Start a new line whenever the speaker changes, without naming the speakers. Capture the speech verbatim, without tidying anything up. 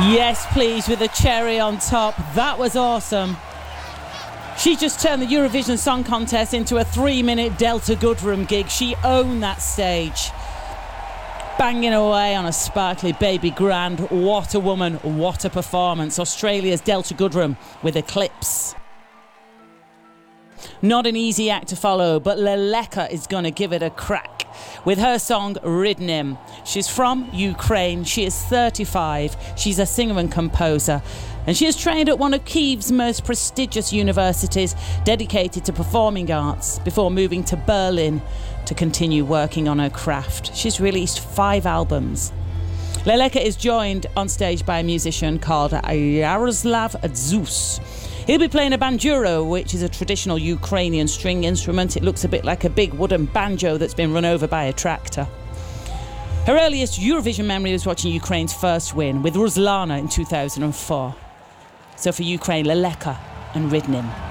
Yes, please, with a cherry on top. That was awesome. She just turned the Eurovision Song Contest into a three-minute Delta Goodrem gig. She owned that stage. Banging away on a sparkly Baby Grand. What a woman, what a performance. Australia's Delta Goodrem with Eclipse. Not an easy act to follow, but Leleka is going to give it a crack with her song Rydnym. She's from Ukraine. She is thirty-five. She's a singer and composer. And she is trained at one of Kyiv's most prestigious universities dedicated to performing arts before moving to Berlin to continue working on her craft. She's released five albums. Leleka is joined on stage by a musician called Yaroslav Zeus. He'll be playing a banjuro, which is a traditional Ukrainian string instrument. It looks a bit like a big wooden banjo that's been run over by a tractor. Her earliest Eurovision memory was watching Ukraine's first win with Ruslana in two thousand four. So for Ukraine, Leleka and Rydnym.